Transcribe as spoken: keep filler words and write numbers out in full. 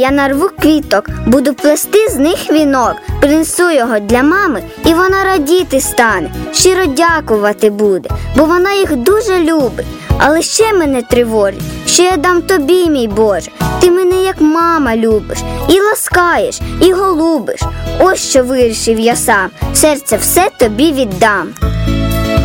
я нарву квіток, буду плести з них вінок, принесу його для мами, і вона радіти стане, щиро дякувати буде, бо вона їх дуже любить. Але ще мене тривожить, що я дам тобі, мій Боже. Ти мене як мама любиш, і ласкаєш, і голубиш. Ось що вирішив я сам, серце все тобі віддам.